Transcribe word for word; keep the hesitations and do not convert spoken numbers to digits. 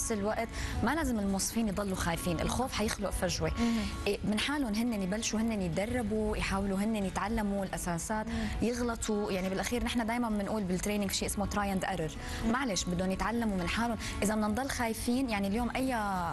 بنفس الوقت ما لازم الموظفين يضلوا خايفين، الخوف حيخلق فجوه. من حالهم هن يبلشوا هن يتدربوا، يحاولوا هن يتعلموا الاساسات، يغلطوا. يعني بالاخير نحن دائما بنقول بالتريننج شيء اسمه تراي اند ايرور، معلش بدهم يتعلموا من حالهم. اذا بدنا نضل خايفين، يعني اليوم اي